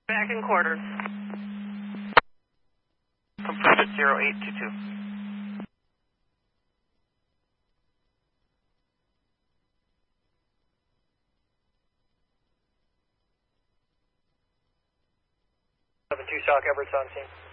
Back in quarters. Completed 0822. Two Shock Everett's on scene.